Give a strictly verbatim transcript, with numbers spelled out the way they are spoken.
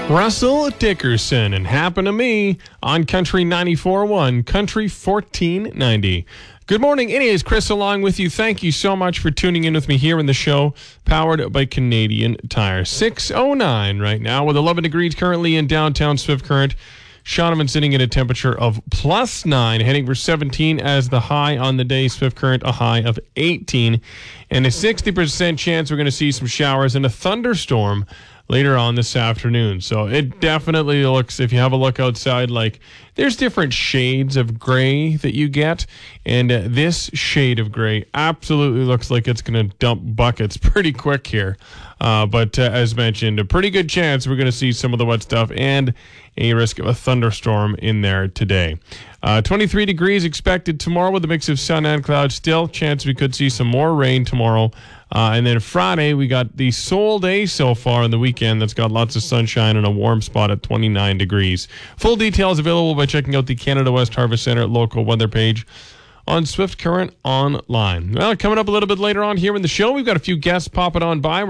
Russell Dickerson and Happen to Me on Country ninety-four point one, Country fourteen ninety. Good morning. It is Chris along with you. Thank you so much for tuning in with me here in the show, powered by Canadian Tire. six oh nine right now with eleven degrees currently in downtown Swift Current. Shaunavon sitting at a temperature of plus nine, heading for seventeen as the high on the day. Swift Current, a high of eighteen. And a sixty percent chance we're going to see some showers and a thunderstorm later on this afternoon. So it definitely looks, if you have a look outside, like there's different shades of gray that you get. And uh, this shade of gray absolutely looks like it's going to dump buckets pretty quick here. Uh, but uh, as mentioned, a pretty good chance we're going to see some of the wet stuff and a risk of a thunderstorm in there today. Uh, twenty-three degrees expected tomorrow with a mix of sun and clouds. Still, chance we could see some more rain tomorrow. Uh, and then Friday, we got the sole day so far in the weekend that's got lots of sunshine and a warm spot at twenty-nine degrees. Full details available by checking out the Canada West Harvest Centre local weather page on Swift Current Online. Well, coming up a little bit later on here in the show, we've got a few guests popping on by.